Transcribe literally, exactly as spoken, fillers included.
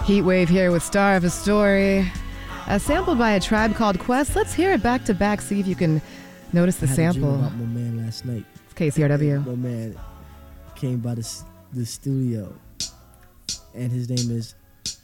Heatwave here with Star of a Story. Uh, sampled by a tribe called Quest. Let's hear it back to back, see if you can notice the I had sample. A dream about my man last night. It's K C R W. My man came by the, the studio, and his name is